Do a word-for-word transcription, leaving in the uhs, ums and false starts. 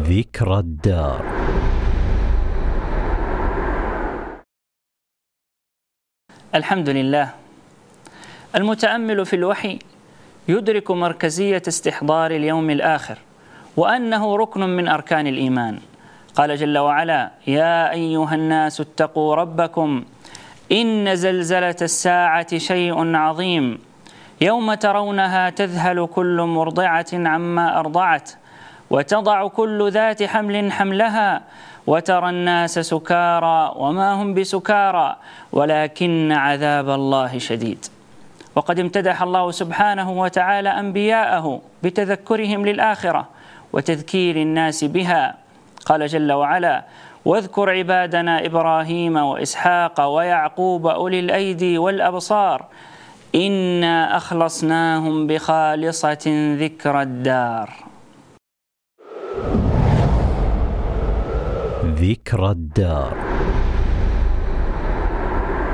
ذكرى الدار. الحمد لله. المتأمل في الوحي يدرك مركزية استحضار اليوم الآخر، وأنه ركن من أركان الإيمان. قال جل وعلا: يا أيها الناس اتقوا ربكم إن زلزلة الساعة شيء عظيم يوم ترونها تذهل كل مرضعة عما أرضعت وتضع كل ذات حمل حملها وترى الناس سكارى وما هم بسكارى ولكن عذاب الله شديد. وقد امتدح الله سبحانه وتعالى أنبياءه بتذكرهم للآخرة وتذكير الناس بها. قال جل وعلا: واذكر عبادنا إبراهيم وإسحاق ويعقوب أولي الأيدي والأبصار إنا أخلصناهم بخالصة ذكرى الدار. ذكرى الدار.